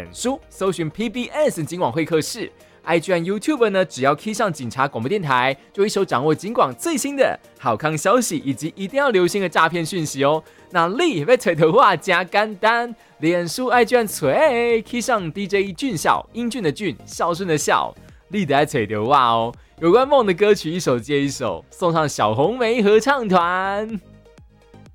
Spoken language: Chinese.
脸书搜寻 PBS 警广会客室。IG 和 YouTube 呢，只要 key 上警察广播电台，就一手掌握警广最新的好康消息，以及一定要留心的诈骗讯息哦。那你要吹头话加简单，脸书 IG 和吹 key 上 DJ 俊孝，英俊的俊，孝顺的孝，你得爱吹头话哦。有关梦的歌曲一首接一首，送上小红莓合唱团。